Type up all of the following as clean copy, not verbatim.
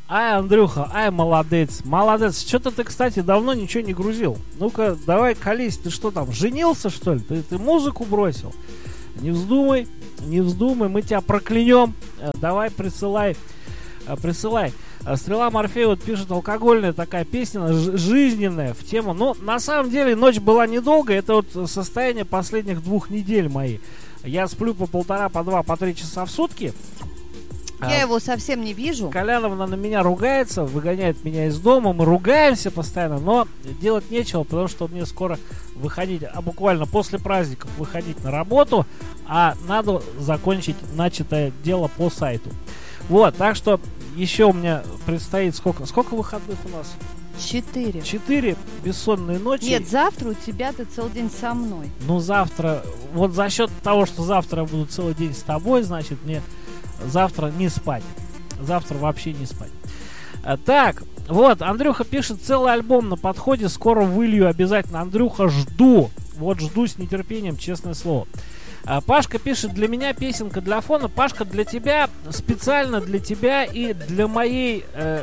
Ай, Андрюха, ай, молодец, молодец. Что-то ты, кстати, давно ничего не грузил. Ну-ка, давай, колись, ты что там, женился, что ли? Ты музыку бросил? Не вздумай, мы тебя проклянем. Давай, присылай. Стрела Морфея вот пишет, алкогольная такая песня, жизненная в тему. Но на самом деле ночь была недолгая. Это вот состояние последних 2 недель мои. Я сплю по 1,5, по 2, по 3 часа в сутки. Я его совсем не вижу. Коляновна на меня ругается, выгоняет меня из дома. Мы ругаемся постоянно, но делать нечего, потому что мне скоро выходить, буквально после праздников выходить на работу, а надо закончить начатое дело по сайту. Вот, так что еще у меня предстоит сколько выходных у нас? 4. 4 бессонные ночи. Нет, завтра у тебя ты целый день со мной. Ну, завтра, вот за счет того, что завтра я буду целый день с тобой, значит, мне завтра не спать. Завтра вообще не спать. Так, вот, Андрюха пишет, целый альбом на подходе, скоро вылью обязательно. Андрюха, жду. Вот жду с нетерпением, честное слово. Пашка пишет, для меня песенка для фона. Пашка, для тебя, специально для тебя и для моей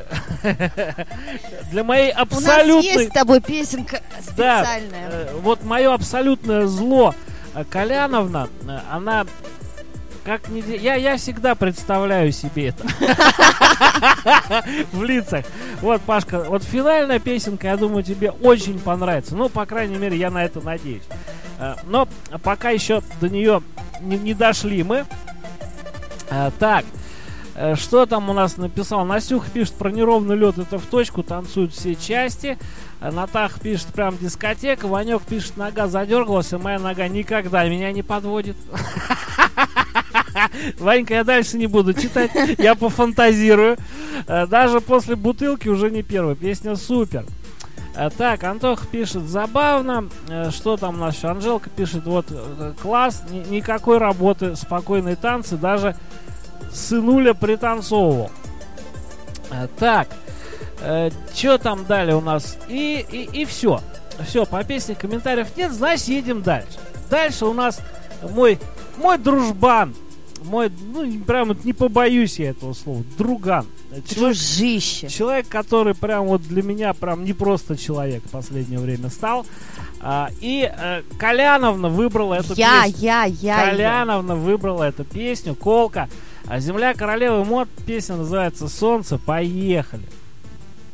для моей абсолютной... У нас есть с тобой песенка специальная. Да, вот мое абсолютное зло Коляновна, она... Как не... я всегда представляю себе это в лицах. Вот, Пашка, вот финальная песенка, я думаю, тебе очень понравится. Ну, по крайней мере, я на это надеюсь. Но пока еще до нее не дошли мы. Так, что там у нас написал? Настюха пишет, про неровный лед это в точку, танцуют все части. Натах пишет, прям дискотека. Ванек пишет, нога задергалась, и моя нога никогда меня не подводит. Ванька, я дальше не буду читать, я пофантазирую. Даже после бутылки уже не первая. Песня супер. Так, Антох пишет, забавно. Что там у нас еще? Анжелка пишет, вот, класс, никакой работы, спокойные танцы, даже сынуля пританцовывал. Так, что там далее у нас? И все. Все, по песне комментариев нет, значит, едем дальше. Дальше у нас мой дружбан. Мой, ну, прям не побоюсь я этого слова, друган. Дружище. Человек, который прям вот для меня прям не просто человек в последнее время стал. Коляновна выбрала эту песню. Коляновна выбрала эту песню, Колка. Земля королевы мод, песня называется «Солнце». Поехали.